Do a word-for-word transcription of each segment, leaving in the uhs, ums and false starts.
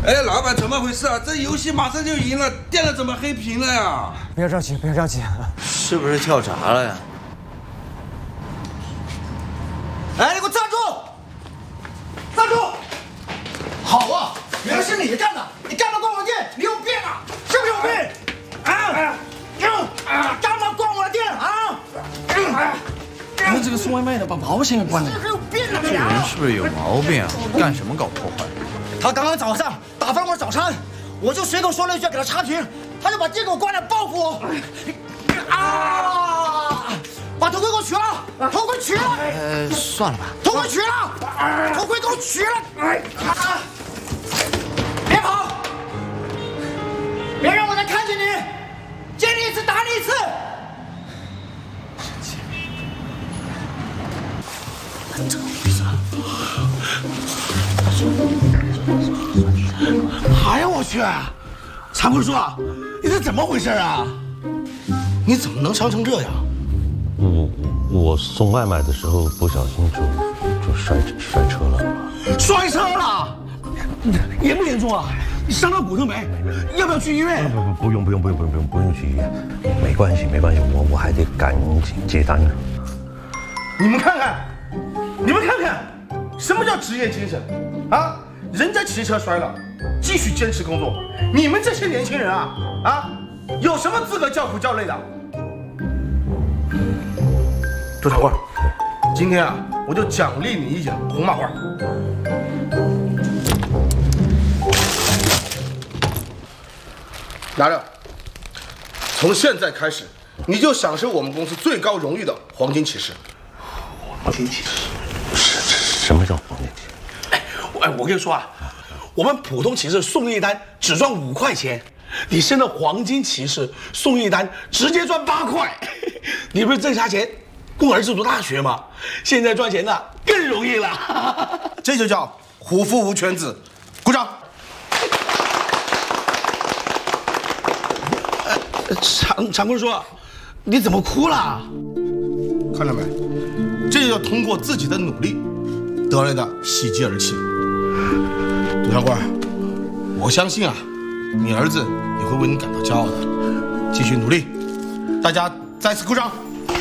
哎，老板，怎么回事啊？这游戏马上就赢了，电脑怎么黑屏了呀？ 不要着急，不要着急。 是不是跳闸了呀？ 哎，你给我站住！站住！好啊，原来是你干的！你干嘛逛我店？你有病啊？是不是有病？啊！啊！干嘛逛我店啊？ 你们这个送外卖的把保险给关了。 是不是有病啊？ 这人是不是有毛病啊？干什么搞破坏？ 他刚刚早上打翻我早餐，我就随口说了一句给他差评，他就把店给我关了，报复我。啊！把头盔给我取了，头盔取了。 呃，算了吧。 头盔取了，头盔给我取了。啊！别跑！别让我再看见你！见你一次打你一次！怎么回事？哎呀，我去！常坤叔，你这怎么回事啊？你怎么能伤成这样？ 我我送外卖的时候不小心就就摔摔车了。 摔车了？严不严重啊？你伤到骨头没？要不要去医院？ 不不不用不用不用不用不用不用去医院，没关系没关系，我我还得赶紧接单呢。 你们看看，你们看看，什么叫职业精神啊？人家骑车摔了，继续坚持工作。你们这些年轻人啊啊，有什么资格叫苦叫累的？周长官，今天啊，我就奖励你一件红麻花。拿着，从现在开始，你就享受我们公司最高荣誉的黄金骑士。 黄金骑士， 什什么叫黄金骑士？ 哎，我哎，我跟你说啊，我们普通骑士送一单只赚五块钱，你升了黄金骑士送一单直接赚八块。你不是挣下钱供儿子读大学吗？现在赚钱呢更容易了。 这就叫虎父无犬子，鼓掌。 常常坤说：“你怎么哭了？ 看到没？这就要通过自己的努力得来的喜极而泣。杜长官，我相信啊，你儿子也会为你感到骄傲的。继续努力，大家再次鼓掌。”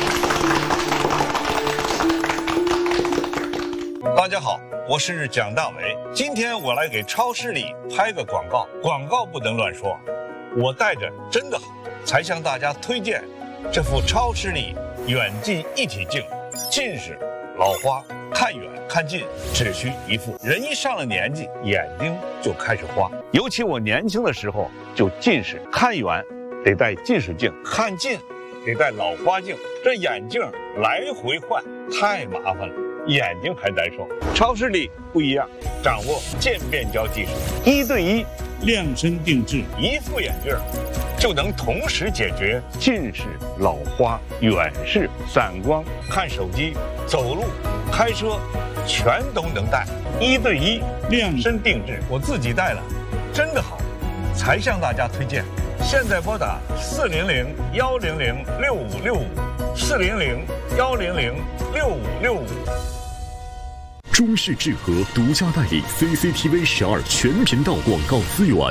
大家好，我是蒋大为。今天我来给超市里拍个广告，广告不能乱说。我带着真的好，才向大家推荐这副超视力远近一体镜。近视、老花，看远看近只需一副。人一上了年纪，眼睛就开始花。尤其我年轻的时候就近视，看远得戴近视镜，看近得戴老花镜。这眼镜来回换太麻烦了，眼睛还难受。超视力不一样，掌握渐变焦技术，一对一量身定制，一副眼镜就能同时解决近视、老花、远视、散光、看手机、走路、开车，全都能戴，一对一量身定制。我自己戴了，真的好，才向大家推荐。现在拨打四零零幺零零六五六五，四零零幺零零六五六五。 中视智和独家代理 C C T V 十二全频道广告资源。